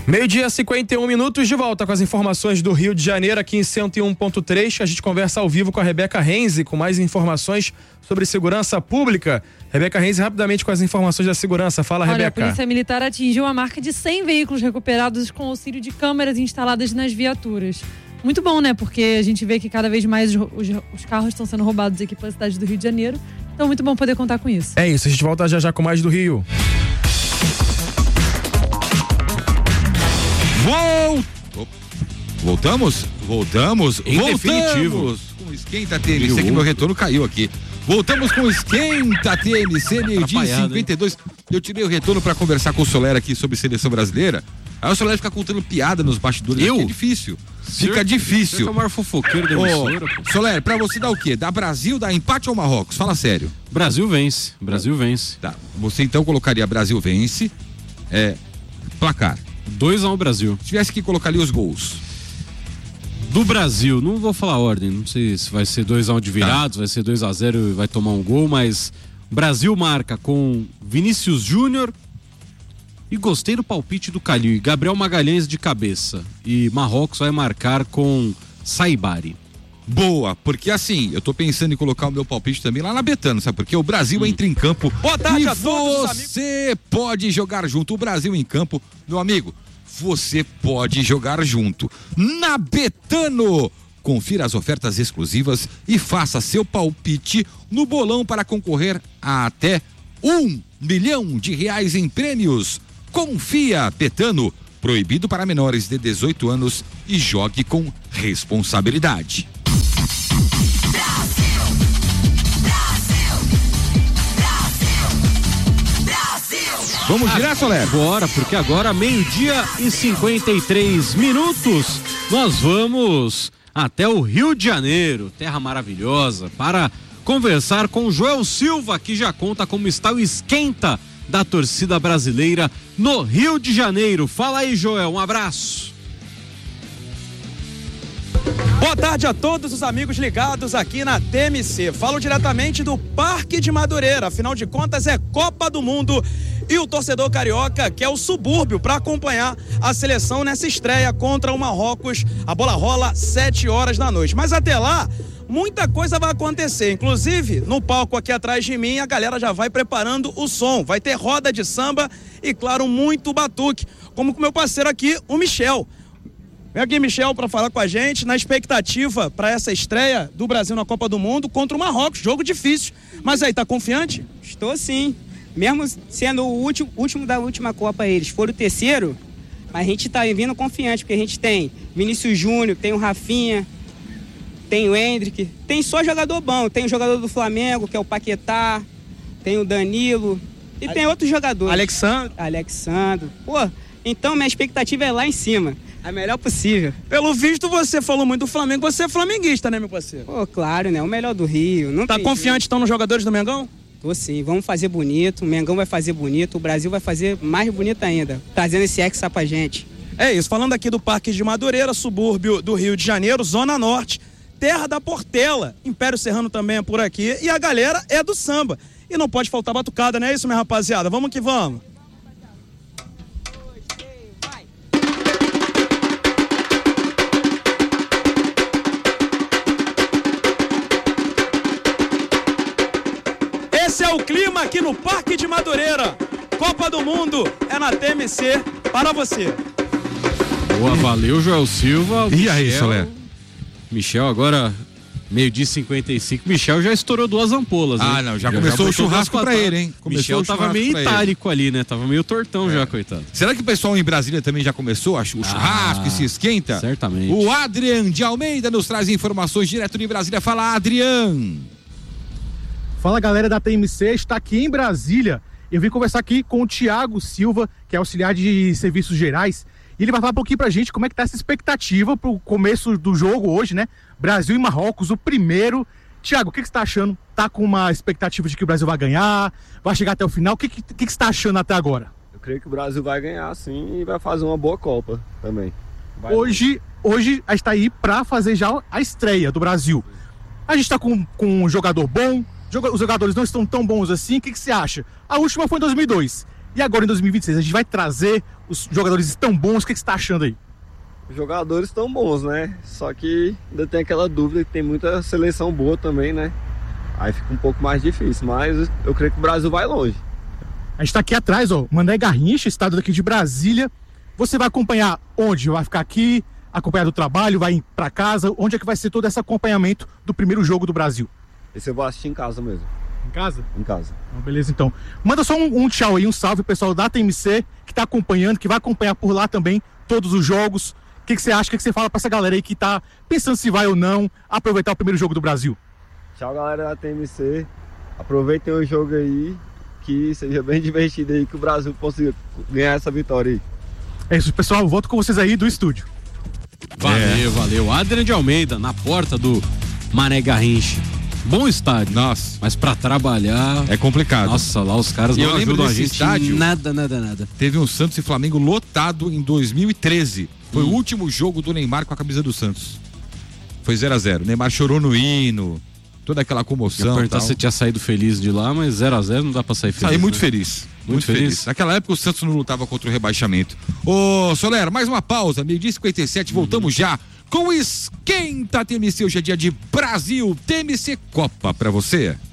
Meio-dia, 51 minutos, de volta com as informações do Rio de Janeiro, aqui em 101.3. A gente conversa ao vivo com a Rebeca Renzi, com mais informações sobre segurança pública. Rebeca Renzi, rapidamente com as informações da segurança. Fala, Rebeca. A Polícia Militar atingiu a marca de 100 veículos recuperados com auxílio de câmeras instaladas nas viaturas. Muito bom, né? Porque a gente vê que cada vez mais os carros estão sendo roubados aqui pela cidade do Rio de Janeiro. Então, muito bom poder contar com isso. É isso, a gente volta já com mais do Rio. Voltamos? Em definitivo. Com o Esquenta TMC, que meu retorno caiu aqui. Voltamos com o Esquenta TMC, meio-dia 52. Eu tirei o retorno para conversar com o Soler aqui sobre seleção brasileira. Aí o Soler fica contando piada nos bastidores. É difícil. Fica difícil. Você é o maior fofoqueiro da emissora. Soler, pra você dar o quê? Dá Brasil, dá empate ou Marrocos? Fala sério. Brasil vence. Tá. Você então colocaria Brasil vence. Placar. 2-1 Brasil. Se tivesse que colocar ali os gols. Do Brasil, não vou falar a ordem, não sei se vai ser 2-1 de virados, vai ser 2-0 e vai tomar um gol, mas Brasil marca com Vinícius Júnior e gostei do palpite do Calil, e Gabriel Magalhães de cabeça, e Marrocos vai marcar com Saibari. Boa, porque assim, eu tô pensando em colocar o meu palpite também lá na Betano, sabe? Porque o Brasil entra em campo. Boa tarde e a todos, você pode jogar junto. O Brasil em campo, meu amigo, você pode jogar junto. Na Betano! Confira as ofertas exclusivas e faça seu palpite no bolão para concorrer a até R$1 milhão em prêmios. Confia, Betano. Proibido para menores de 18 anos e jogue com responsabilidade. Vamos girar, Soler? Bora, porque agora, meio-dia e 53 minutos, nós vamos até o Rio de Janeiro, terra maravilhosa, para conversar com o Joel Silva, que já conta como está o esquenta da torcida brasileira no Rio de Janeiro. Fala aí, Joel, um abraço. Boa tarde a todos os amigos ligados aqui na TMC. Falo diretamente do Parque de Madureira, afinal de contas é Copa do Mundo e o torcedor carioca quer o subúrbio para acompanhar a seleção nessa estreia contra o Marrocos. A bola rola 7 horas da noite, mas até lá muita coisa vai acontecer, inclusive no palco aqui atrás de mim a galera já vai preparando o som, vai ter roda de samba e claro, muito batuque, como com o meu parceiro aqui, o Michel. Vem aqui, Michel, para falar com a gente na expectativa para essa estreia do Brasil na Copa do Mundo contra o Marrocos, jogo difícil, mas aí, tá confiante? Estou sim, mesmo sendo o último da última Copa eles foram o terceiro, mas a gente tá vindo confiante, porque a gente tem Vinícius Júnior, tem o Rafinha, tem o Hendrick, tem só jogador bom, tem o jogador do Flamengo, que é o Paquetá, tem o Danilo, e tem outros jogadores. Alexandre. Pô, então minha expectativa é lá em cima, a melhor possível. Pelo visto, você falou muito do Flamengo, você é flamenguista, né, meu parceiro? Pô, claro, né, o melhor do Rio. Não tá confiante então nos jogadores do Mengão? Tô sim, vamos fazer bonito, o Mengão vai fazer bonito, o Brasil vai fazer mais bonito ainda, trazendo esse hexa pra gente. É isso, falando aqui do Parque de Madureira, subúrbio do Rio de Janeiro, Zona Norte, terra da Portela, Império Serrano também é por aqui, e a galera é do samba. E não pode faltar batucada, não é isso, minha rapaziada? Vamos que vamos. Esse é o clima aqui no Parque de Madureira. Copa do Mundo é na TMC para você. Boa, valeu, Joel Silva. E aí, Soler? Michel, agora meio-dia 55. Michel já estourou 2 ampolas. Ah, não, já começou o churrasco pra ele, hein? Michel tava meio itálico ali, né? Tava meio tortão já, coitado. Será que o pessoal em Brasília também já começou o churrasco e se esquenta? Certamente. O Adrian de Almeida nos traz informações direto de Brasília. Fala, Adrian. Fala, galera da TMC, está aqui em Brasília. Eu vim conversar aqui com o Thiago Silva, que é auxiliar de serviços gerais, e ele vai falar um pouquinho pra gente como é que tá essa expectativa pro começo do jogo hoje, né? Brasil e Marrocos, o primeiro. Thiago, o que você tá achando? Tá com uma expectativa de que o Brasil vai ganhar? Vai chegar até o final? O que você tá achando até agora? Eu creio que o Brasil vai ganhar sim e vai fazer uma boa Copa também. Hoje a gente tá aí pra fazer já a estreia do Brasil. A gente tá com um jogador bom, os jogadores não estão tão bons assim, o que você acha? A última foi em 2002. E agora em 2026, a gente vai trazer os jogadores tão bons, o que você está achando aí? Os jogadores estão bons, né? Só que ainda tem aquela dúvida que tem muita seleção boa também, né? Aí fica um pouco mais difícil, mas eu creio que o Brasil vai longe. A gente tá aqui atrás, ó, Mané Garrincha, estado daqui de Brasília. Você vai acompanhar onde? Vai ficar aqui, acompanhar do trabalho, vai pra casa? Onde é que vai ser todo esse acompanhamento do primeiro jogo do Brasil? Esse eu vou assistir em casa mesmo. Em casa? Em casa. Beleza, então. Manda só um tchau aí, um salve pro pessoal da TMC, que tá acompanhando, que vai acompanhar por lá também todos os jogos. O que você acha? O que você fala pra essa galera aí que tá pensando se vai ou não aproveitar o primeiro jogo do Brasil? Tchau, galera da TMC. Aproveitem o jogo aí, que seja bem divertido aí, que o Brasil consiga ganhar essa vitória aí. É isso, pessoal. Eu volto com vocês aí do estúdio. Valeu. Adriano de Almeida, na porta do Mané Garrincha. Bom estádio. Nossa. Mas pra trabalhar... É complicado. Nossa, lá os caras E não eu lembro ajudam a desse gente. estádio. Nada. Teve um Santos e Flamengo lotado em 2013. Foi o último jogo do Neymar com a camisa do Santos. Foi 0-0. Neymar chorou no hino. Toda aquela comoção. Eu perguntar se você tinha saído feliz de lá, mas 0-0 não dá pra sair feliz. Saí muito né? feliz. Muito feliz? Naquela época o Santos não lutava contra o rebaixamento. Ô, Soler, mais uma pausa. 12h57, voltamos já com o Esquenta TMC. Hoje é dia de Brasil. TMC Copa pra você.